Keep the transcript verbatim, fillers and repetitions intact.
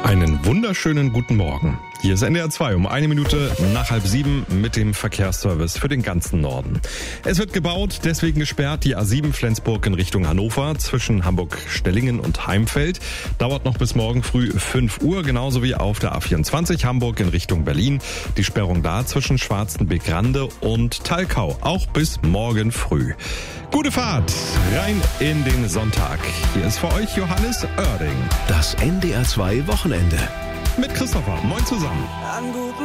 Einen wunderschönen guten Morgen. Hier ist N D R zwei um eine Minute nach halb sieben mit dem Verkehrsservice für den ganzen Norden. Es wird gebaut, deswegen gesperrt die A sieben Flensburg in Richtung Hannover zwischen Hamburg-Stellingen und Heimfeld. Dauert noch bis morgen früh fünf Uhr, genauso wie auf der A vierundzwanzig Hamburg in Richtung Berlin. Die Sperrung da zwischen Schwarzenbeck-Rande und Talkau, auch bis morgen früh. Gute Fahrt rein in den Sonntag. Hier ist für euch Johannes Oerding. Das N D R zwei Wochenende. Mit Christopher. Moin zusammen.